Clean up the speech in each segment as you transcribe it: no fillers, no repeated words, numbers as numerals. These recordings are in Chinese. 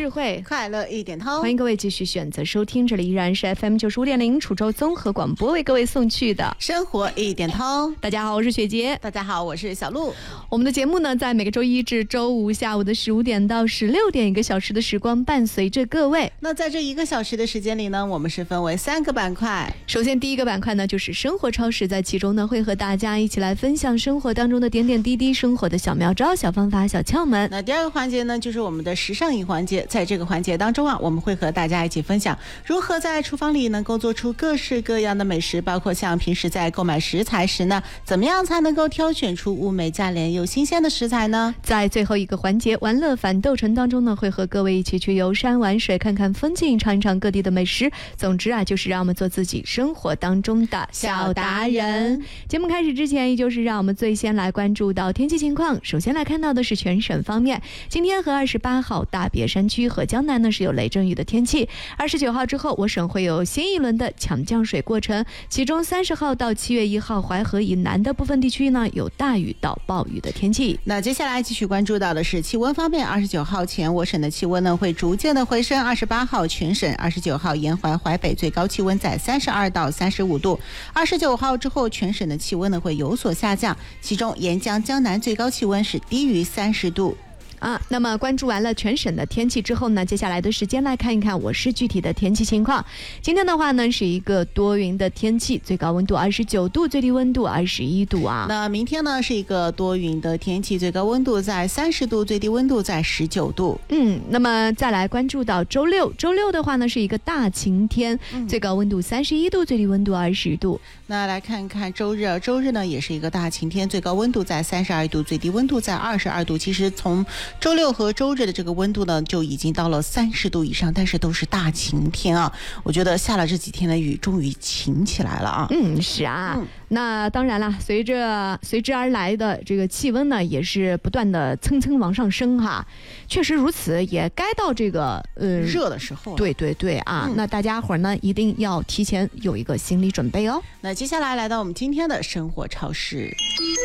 智慧， 快乐一点通。 欢迎各位继续选择收听，这里依然是 FM95.0 楚州综合广播为各位送去的生活一点通。 大家好，我是雪洁。 大家好，我是小鹿。 我们的节目呢，在每个周一至周五下午的15点到16点，1个小时的时光伴随着各位。 那在这1个小时的时间里呢，我们是分为3个板块。 首先第一个板块呢，就是生活超市，在其中呢会和大家一起来分享生活当中的点点滴滴，生活的小妙招、小方法、小窍门。 那第2个环节呢，就是我们的时尚饮环节。在这个环节当中啊，我们会和大家一起分享如何在厨房里能够做出各式各样的美食，包括像平时在购买食材时呢，怎么样才能够挑选出物美价廉又新鲜的食材呢？ 在最后一个环节玩乐反斗城当中呢，会和各位一起去游山玩水，看看风景，尝一尝各地的美食。总之啊，就是让我们做自己生活当中的小达人。节目开始之前，依旧是让我们最先来关注到天气情况。首先来看到的是全省方面，今天和28号大别山区和江南呢是有雷阵雨的天气。29号之后，我省会有新一轮的强降水过程，其中30号到7月1号淮河以南的部分地区呢有大雨到暴雨的天气。 那接下来继续关注到的是气温方面，29号前我省的气温呢会逐渐的回升，28号全省，29号沿淮淮北最高气温在32到35度，29号之后全省的气温呢会有所下降，其中沿江江南最高气温是低于30度。 那么关注完了全省的天气之后呢，接下来的时间来看一看我市具体的天气情况。今天的话呢是一个多云的天气，最高温度29度，最低温度21度啊。 那明天呢是一个多云的天气，最高温度在30度，最低温度在19度。 那么再来关注到周六的话呢是一个大晴天，最高温度31度，最低温度20度。 那来看看周日呢也是一个大晴天，最高温度在32度，最低温度在22度。其实从周六和周日的这个温度呢就已经到了30度以上，但是都是大晴天啊。我觉得下了这几天的雨终于晴起来了啊。 是啊。那当然了，随之而来的这个气温呢也是不断的蹭蹭往上升哈。确实如此，也该到这个热的时候了。 对啊。那大家伙呢一定要提前有一个心理准备哦。 那接下来到我们今天的生活超市。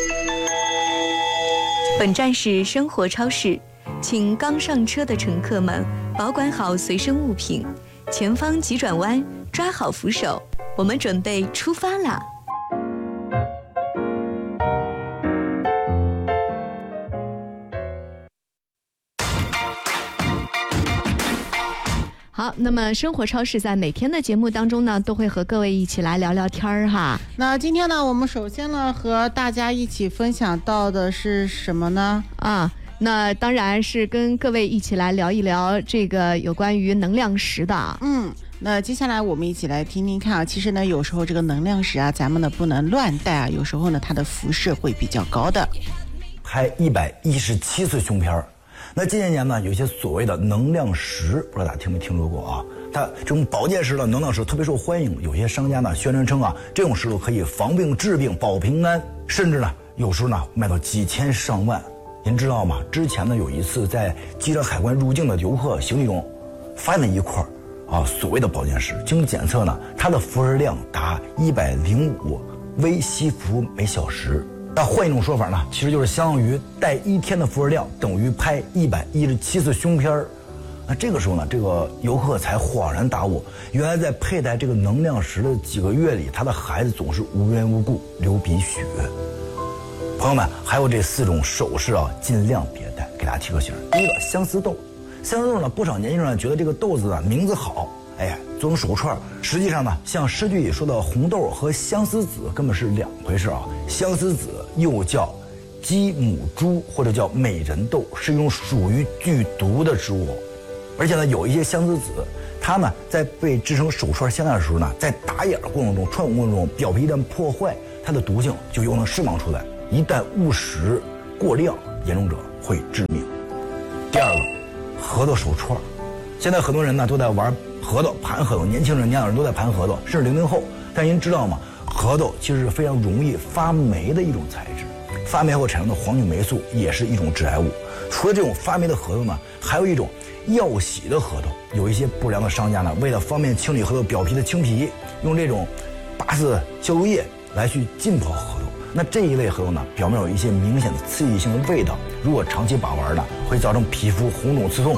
本站是生活超市，请刚上车的乘客们保管好随身物品，前方急转弯，抓好扶手，我们准备出发啦！好，那么生活超市在每天的节目当中呢，都会和各位一起来聊聊天儿哈。 那今天呢，我们首先呢和大家一起分享到的是什么呢？ 那当然是跟各位一起来聊一聊这个有关于能量石的。 那接下来我们一起来听听看啊。其实呢，有时候这个能量石啊，咱们呢不能乱带啊，有时候呢它的辐射会比较高的。 拍117次胸片儿。那近些年呢，有些所谓的能量石，不知道大家听没听说过啊？它这种保健石的能量石特别受欢迎，有些商家呢宣传称啊，这种石头可以防病治病、保平安，甚至呢有时候呢卖到几千上万。您知道吗？之前呢有一次在机场海关入境的游客行李中，发现了一块所谓的保健石，经检测呢，它的辐射量达105微西弗每小时。那换一种说法呢，其实就是相当于带1天的辐射量等于拍117次胸片儿。那这个时候呢，这个游客才恍然大悟，原来在佩戴这个能量石的几个月里，他的孩子总是无缘无故流鼻血。朋友们，还有这4种首饰啊，尽量别戴。给大家提个醒：第一个，相思豆。相思豆呢，不少年轻人觉得这个豆子啊名字好，做成手串。实际上呢，像诗句里说的红豆和相思子根本是两回事啊。相思子又叫鸡母猪或者叫美人豆，是一种属于剧毒的植物。而且呢，有一些相思子，它呢在被制成手串项链的时候呢，在打眼过程中、穿孔过程中，表皮一旦破坏，它的毒性就有可能释放出来。一旦误食过量，严重者会致命。第二个，核桃手串。现在很多人呢都在玩核桃、盘核桃，年轻人、年老人都在盘核桃，甚至00后。但您知道吗？核桃其实是非常容易发霉的一种材质，发霉后产生的黄曲霉素也是一种致癌物。除了这种发霉的核桃呢，还有一种药洗的核桃。有一些不良的商家呢，为了方便清理核桃表皮的青皮，用这种拔丝消毒液来去浸泡核桃。那这一类核桃呢，表面有一些明显的刺激性的味道，如果长期把玩呢，会造成皮肤红肿刺痛，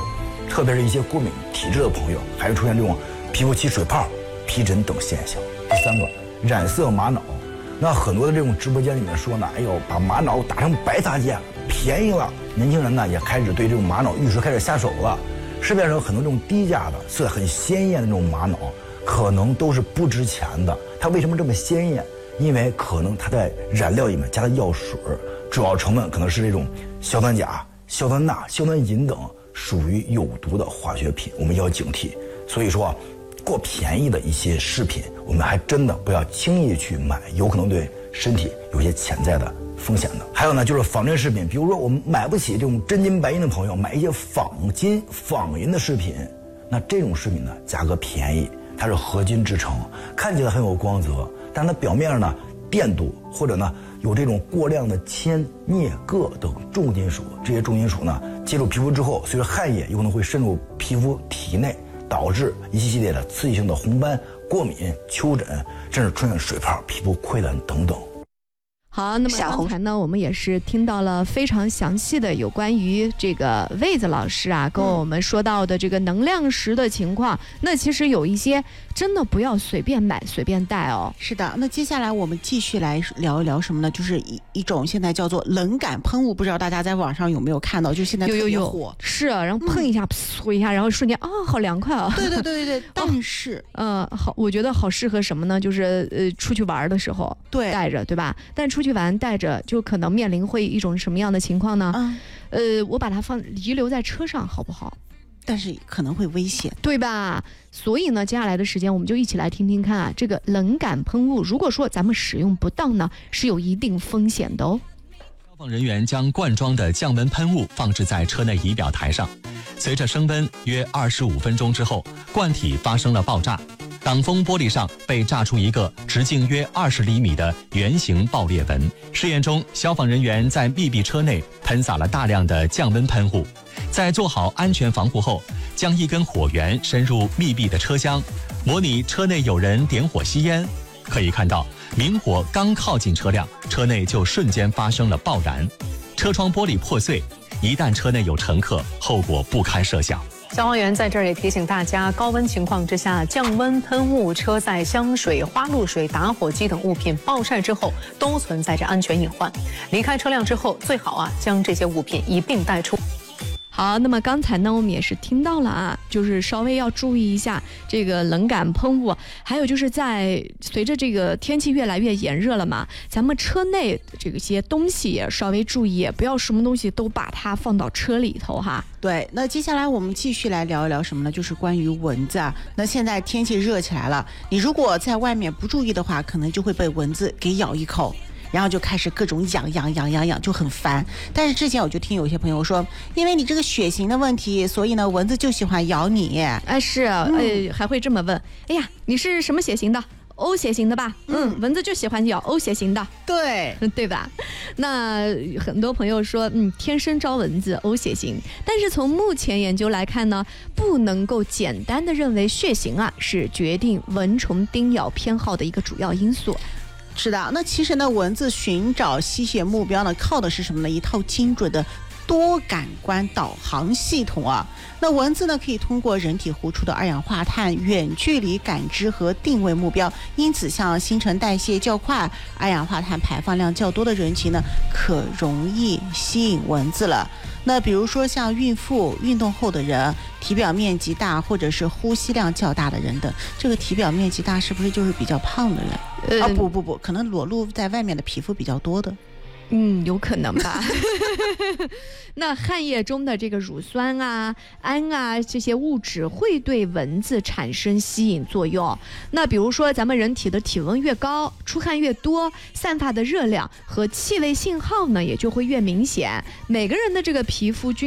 特别是一些过敏体质的朋友，还会出现这种皮肤起水泡、皮疹等现象。第3个，染色玛瑙。那很多的这种直播间里面说呢，哎呦，把玛瑙打成白擦键，便宜了。年轻人呢也开始对这种玛瑙玉石开始下手了。市面上有很多这种低价的、色彩很鲜艳的这种玛瑙，可能都是不值钱的。它为什么这么鲜艳？因为可能它在染料里面加了药水，主要成分可能是这种硝酸钾、硝酸钠、硝酸银等，属于有毒的化学品，我们要警惕。所以说，过便宜的一些饰品，我们还真的不要轻易去买，有可能对身体有些潜在的风险的。还有呢，就是仿真饰品，比如说我们买不起这种真金白银的朋友，买一些仿金、仿银的饰品，那这种饰品呢，价格便宜，它是合金制成，看起来很有光泽，但它表面上呢电镀或者呢有这种过量的铅、镍、铬等重金属，这些重金属呢接触皮肤之后，随着汗液有可能会渗入皮肤体内，导致一系列的刺激性的红斑、过敏、丘疹，甚至出现水泡、皮肤溃烂等等。 好，那么刚才呢，我们也是听到了非常详细的有关于这个魏子老师啊跟我们说到的这个能量石的情况。那其实有一些真的不要随便买随便戴哦。 是的，那接下来我们继续来聊一聊什么呢？就是一种现在叫做冷感喷雾，不知道大家在网上有没有看到？就现在特别火。 是啊，然后碰一下，嗖一下，然后瞬间好凉快啊。 对，但是好，我觉得好适合什么呢？就是出去玩的时候带着，对吧？但出去玩带着就可能面临会一种什么样的情况呢？我把它遗留在车上好不好？ 但是可能会危险， 对吧？所以呢，接下来的时间我们就一起来听听看啊，这个冷感喷雾，如果说咱们使用不当呢，是有一定风险的哦。 消防人员将罐装的降温喷雾放置在车内仪表台上，随着升温约25分钟之后，罐体发生了爆炸。挡风玻璃上被炸出一个直径约20厘米的圆形爆裂纹。试验中，消防人员在密闭车内喷洒了大量的降温喷雾，在做好安全防护后，将一根火源伸入密闭的车厢，模拟车内有人点火吸烟。可以看到，明火刚靠近车辆，车内就瞬间发生了爆燃，车窗玻璃破碎。一旦车内有乘客，后果不堪设想。 消防员在这儿也提醒大家，高温情况之下，降温喷雾、车载香水、花露水、打火机等物品暴晒之后，都存在着安全隐患。离开车辆之后，最好将这些物品一并带出。 好，那么刚才呢，我们也是听到了就是稍微要注意一下这个冷感喷雾，还有就是在随着这个天气越来越炎热了嘛，咱们车内这些东西也稍微注意，不要什么东西都把它放到车里头哈。 对，那接下来我们继续来聊一聊什么呢？就是关于蚊子啊。那现在天气热起来了，你如果在外面不注意的话，可能就会被蚊子给咬一口。然后就开始各种痒，就很烦。但是之前我就听有些朋友说，因为你这个血型的问题，所以呢蚊子就喜欢咬你。 是还会这么问，哎呀，你是什么血型的？O 血型的吧？蚊子就喜欢咬 O 血型的，对吧？那很多朋友说，天生招蚊子 O 血型，但是从目前研究来看呢，不能够简单的认为血型是决定蚊虫叮咬偏好的一个主要因素。 是的，那其实呢，蚊子寻找吸血目标呢，靠的是什么呢？一套精准的多感官导航系统啊。那蚊子呢，可以通过人体呼出的二氧化碳远距离感知和定位目标，因此像新陈代谢较快、二氧化碳排放量较多的人群呢，可容易吸引蚊子了。那比如说像孕妇、运动后的人、体表面积大或者是呼吸量较大的人等。这个体表面积大是不是就是比较胖的人？不，可能裸露在外面的皮肤比较多的。 有可能吧。那汗液中的这个乳酸氨这些物质会对蚊子产生吸引作用。那比如说咱们人体的体温越高，出汗越多，散发的热量和气味信号呢也就会越明显。每个人的这个皮肤均